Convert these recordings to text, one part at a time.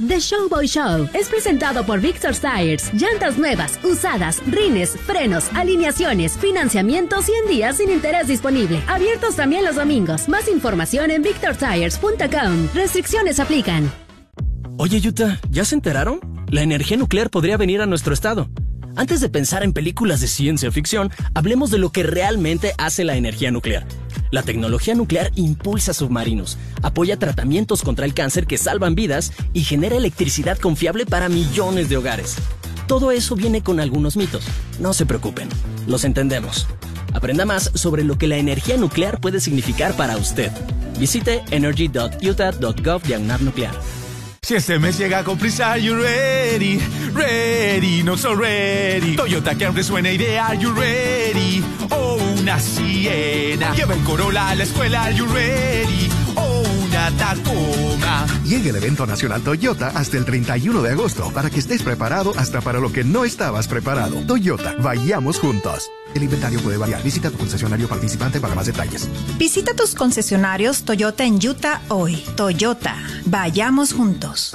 The Showboy Show es presentado por Victor's Tires. Llantas nuevas, usadas, rines, frenos, alineaciones, financiamiento 100 días sin interés disponible. Abiertos también los domingos. Más información en victortires.com. Restricciones aplican. Oye, Yuta, ¿ya se enteraron? La energía nuclear podría venir a nuestro estado. Antes de pensar en películas de ciencia ficción, hablemos de lo que realmente hace la energía nuclear. La tecnología nuclear impulsa submarinos, apoya tratamientos contra el cáncer que salvan vidas y genera electricidad confiable para millones de hogares. Todo eso viene con algunos mitos. No se preocupen, los entendemos. Aprenda más sobre lo que la energía nuclear puede significar para usted. Visite energy.utah.gov/nuclear. Si este mes llega con prisa, are you ready? Ready, not so ready. Toyota Camry suena idea, are you ready? Oh, una Siena. Lleva el Corolla a la escuela, are you ready? Oh, una Tacoma. Llega el evento nacional Toyota hasta el 31 de agosto para que estés preparado hasta para lo que no estabas preparado. Toyota, vayamos juntos. El inventario puede variar. Visita tu concesionario participante para más detalles. Visita tus concesionarios Toyota en Utah hoy. Toyota, vayamos juntos.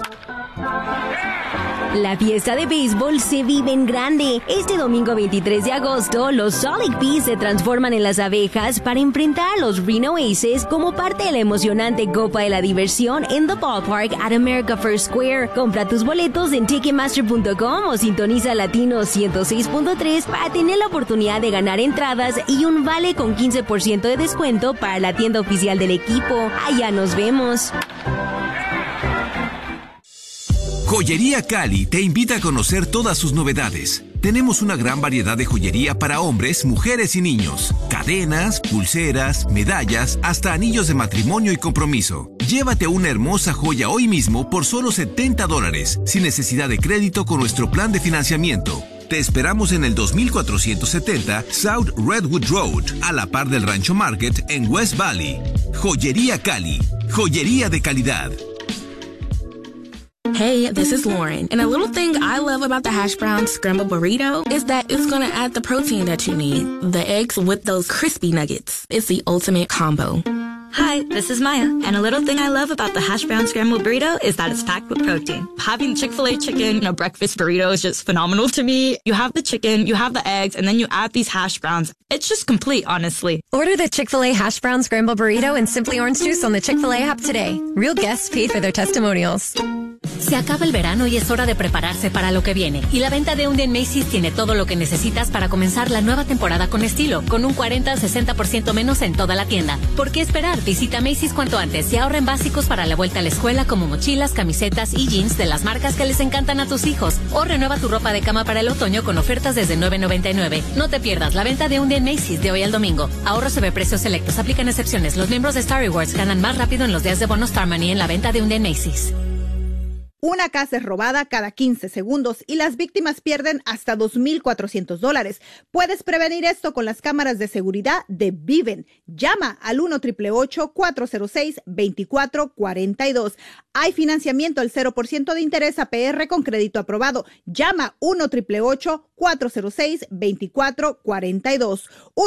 La fiesta de béisbol se vive en grande. Este domingo 23 de agosto, los Salt Lake Bees se transforman en las abejas para enfrentar a los Reno Aces como parte de la emocionante Copa de la Diversión en The Ballpark at America First Square. Compra tus boletos en Ticketmaster.com o sintoniza Latino 106.3 para tener la oportunidad de ganar entradas y un vale con 15% de descuento para la tienda oficial del equipo. Allá nos vemos. Joyería Cali te invita a conocer todas sus novedades. Tenemos una gran variedad de joyería para hombres, mujeres y niños. Cadenas, pulseras, medallas, hasta anillos de matrimonio y compromiso. Llévate una hermosa joya hoy mismo por solo $70, sin necesidad de crédito con nuestro plan de financiamiento. Te esperamos en el 2470 South Redwood Road, a la par del Rancho Market en West Valley. Joyería Cali, joyería de calidad. Hey, this is Lauren, and a little thing I love about the hash brown scrambled burrito is that it's gonna add the protein that you need. The eggs with those crispy nuggets. It's the ultimate combo. Hi, this is Maya, and a little thing I love about the hash brown scrambled burrito is that it's packed with protein. Having Chick-fil-A chicken in a breakfast burrito is just phenomenal to me. You have the chicken, you have the eggs, and then you add these hash browns. It's just complete, honestly. Order the Chick-fil-A hash brown scrambled burrito and Simply Orange Juice on the Chick-fil-A app today. Real guests paid for their testimonials. Se acaba el verano y es hora de prepararse para lo que viene. Y la venta de un día en Macy's tiene todo lo que necesitas para comenzar la nueva temporada con estilo, con un 40-60% menos en toda la tienda. ¿Por qué esperar? Visita Macy's cuanto antes y ahorra en básicos para la vuelta a la escuela como mochilas, camisetas y jeans de las marcas que les encantan a tus hijos. O renueva tu ropa de cama para el otoño con ofertas desde $9.99. No te pierdas la venta de un día en Macy's de hoy al domingo. Ahorros sobre precios selectos. Aplican excepciones. Los miembros de Star Rewards ganan más rápido en los días de bono Star Money en la venta de un día en Macy's. Una casa es robada cada 15 segundos y las víctimas pierden hasta $2,400. Puedes prevenir esto con las cámaras de seguridad de Viven. Llama al 1-888-406-2442. Hay financiamiento al 0% de interés APR con crédito aprobado. Llama 1-888-406-2442.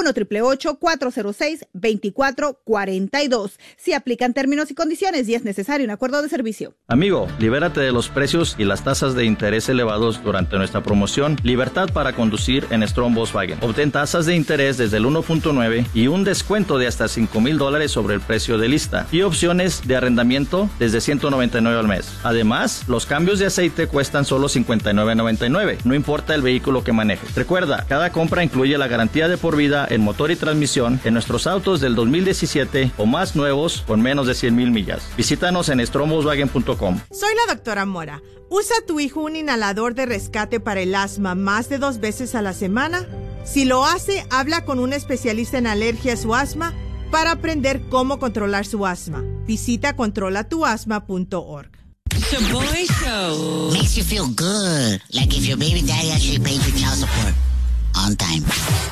1-888-406-2442. Si aplican términos y condiciones y es necesario un acuerdo de servicio. Amigo, libérate de los precios y las tasas de interés elevados durante nuestra promoción Libertad para conducir en Strong Volkswagen. Obtén tasas de interés desde el 1.9 y un descuento de hasta $5,000 sobre el precio de lista y opciones de arrendamiento desde $199 al mes. Además, los cambios de aceite cuestan solo $59.99, no importa el vehículo que manejes. Recuerda, cada compra incluye la garantía de por vida en motor y transmisión en nuestros autos del 2017 o más nuevos con menos de 100,000 millas. Visítanos en strongvolkswagen.com. Soy la doctora Mora. ¿Usa tu hijo un inhalador de rescate para el asma más de 2 veces a la semana? Si lo hace, habla con un especialista en alergias o asma para aprender cómo controlar su asma. Visita controlatuasma.org. The Boy Show makes you feel good, like if your baby daddy actually paid your child support on time.